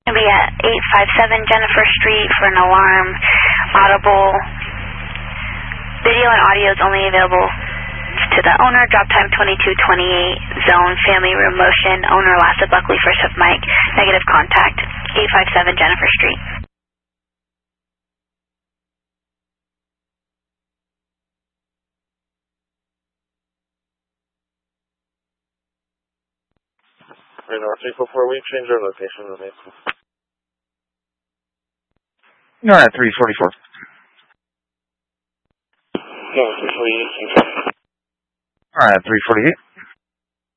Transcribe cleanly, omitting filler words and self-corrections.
Going to be at 857 Jennifer Street for an alarm. Audible. Video and audio is only available to the owner. Drop time 22:28. Zone, family room, motion. Owner Lassa Buckley, first of Mike. Negative contact. 857 Jennifer Street. Radar 344, we change our location to Mason. No, at 344. No, 348. Alright, 348.